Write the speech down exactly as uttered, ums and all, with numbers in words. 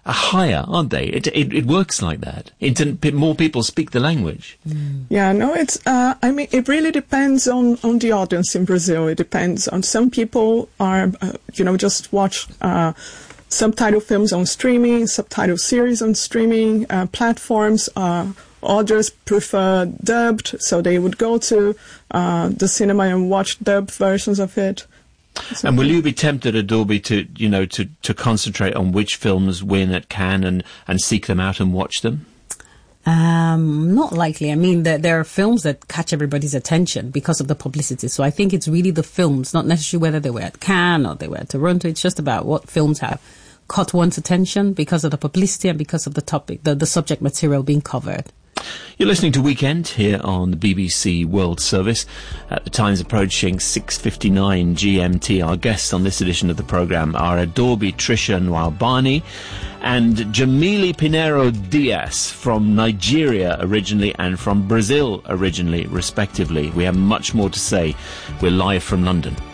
are higher, aren't they? It, it, it works like that. It, more people speak the language. Mm. Yeah, no, it's, uh, I mean, it really depends on, on the audience in Brazil. It depends on some people are, uh, you know, just watch, uh, subtitle films on streaming, subtitle series on streaming, uh, platforms, uh, others prefer dubbed, so they would go to, uh, the cinema and watch dubbed versions of it. And will you be tempted, Adorbi, to, you know, to, to concentrate on which films win at Cannes and, and seek them out and watch them? Um, not likely. I mean, there, there are films that catch everybody's attention because of the publicity. So I think it's really the films, not necessarily whether they were at Cannes or they were at Toronto. It's just about what films have caught one's attention because of the publicity and because of the topic, the, the subject material being covered. You're listening to Weekend here on the B B C World Service. At the time's approaching six fifty-nine G M T. Our guests on this edition of the programme are Adorbi Trisha Nwabani and Jamili Pinheiro Diaz, from Nigeria originally and from Brazil originally, respectively. We have much more to say. We're live from London.